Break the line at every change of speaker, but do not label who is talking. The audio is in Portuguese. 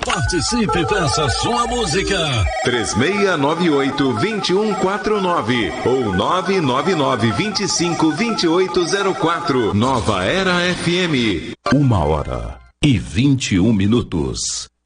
Participe, peça sua música.
3698-2149 ou 999-252804. Nova Era FM.
1h21.